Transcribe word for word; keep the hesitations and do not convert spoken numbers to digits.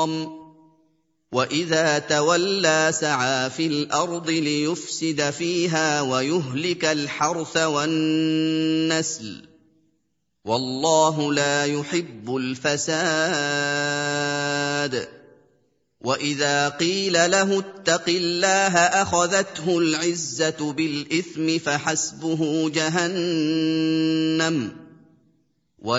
حَرَامٌ وَإِذَا تَوَلَّىٰ سَعَىٰ فِي الْأَرْضِ لِيُفْسِدَ فِيهَا وَيُهْلِكَ الْحَرْثَ وَالنَّسْلَ ۗ وَاللَّهُ لَا يُحِبُّ الْفَسَادَ. وَإِذَا قِيلَ لَهُ اتَّقِ اللَّهَ أَخَذَتْهُ الْعِزَّةُ بِالْإِثْمِ فَحَسْبُهُ جَهَنَّمُ